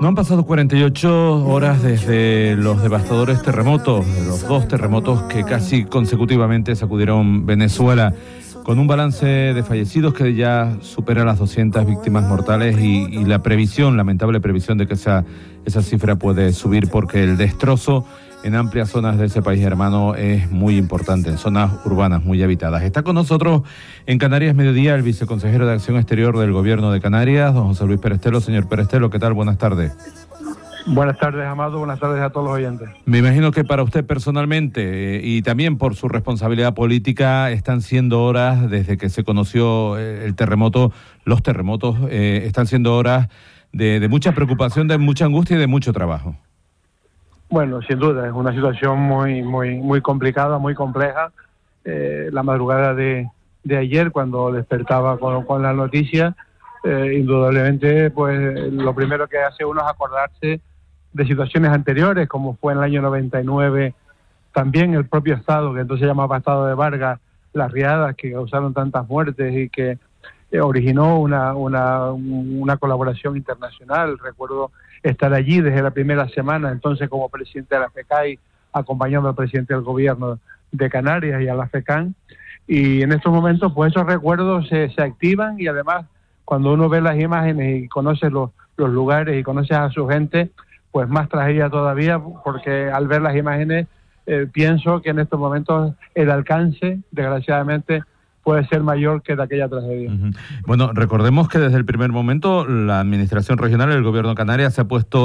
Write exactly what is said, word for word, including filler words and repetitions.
No han pasado cuarenta y ocho horas desde los devastadores terremotos, los dos terremotos que casi consecutivamente sacudieron Venezuela, con un balance de fallecidos que ya supera las doscientas víctimas mortales y, y la previsión, lamentable previsión de que esa, esa cifra puede subir porque el destrozo en amplias zonas de ese país hermano es muy importante, en zonas urbanas muy habitadas. Está con nosotros en Canarias Mediodía el viceconsejero de Acción Exterior del Gobierno de Canarias, don José Luis Perestelo. Señor Perestelo, ¿qué tal? Buenas tardes. Buenas tardes, Amado. Buenas tardes a todos los oyentes. Me imagino que para usted personalmente eh, y también por su responsabilidad política están siendo horas, desde que se conoció eh, el terremoto, los terremotos, eh, están siendo horas de, de mucha preocupación, de mucha angustia y de mucho trabajo. Bueno, sin duda, es una situación muy muy muy complicada, muy compleja. Eh, la madrugada de, de ayer, cuando despertaba con, con la noticia, eh, indudablemente, pues lo primero que hace uno es acordarse de situaciones anteriores, como fue en el año noventa y nueve, también el propio Estado, que entonces se llamaba Estado de Vargas, las riadas que causaron tantas muertes y que eh, originó una, una, una colaboración internacional. Recuerdo estar allí desde la primera semana, entonces como presidente de la FECAI, acompañando al presidente del gobierno de Canarias y a la FECAN, y en estos momentos pues esos recuerdos se, se activan, y además cuando uno ve las imágenes y conoce los, los lugares y conoce a su gente, pues más tragedia todavía, porque al ver las imágenes eh, pienso que en estos momentos el alcance, desgraciadamente, puede ser mayor que de aquella tragedia. Uh-huh. Bueno, recordemos que desde el primer momento la Administración Regional, el Gobierno de Canarias, se ha puesto